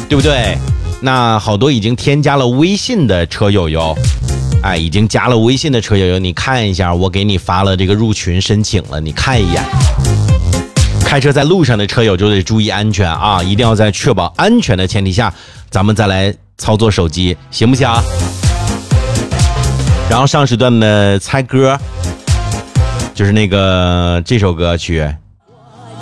对不对？那好多已经添加了微信的车友哟，已经加了微信的车友哟，你看一下，我给你发了这个入群申请了，你看一眼。开车在路上的车友就得注意安全啊，一定要在确保安全的前提下，咱们再来操作手机，行不行？然后上时段的猜歌，就是那个这首歌曲